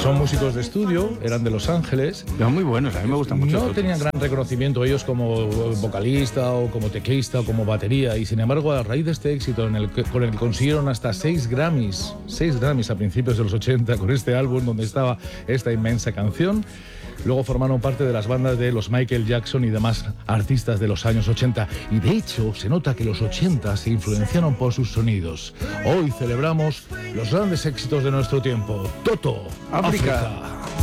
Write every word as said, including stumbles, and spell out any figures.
Son músicos de estudio, eran de Los Ángeles. Son muy buenos, a mí me gustan mucho. No tenían gran reconocimiento ellos como vocalista o como teclista o como batería, y sin embargo a raíz de este éxito en el que, con el que consiguieron hasta seis Grammys, seis Grammys a principios de los ochenta con este álbum donde estaba esta inmensa canción. Luego formaron parte de las bandas de los Michael Jackson y demás artistas de los años ochenta. Y de hecho, se nota que los ochenta se influenciaron por sus sonidos. Hoy celebramos los grandes éxitos de nuestro tiempo. Toto, África. África.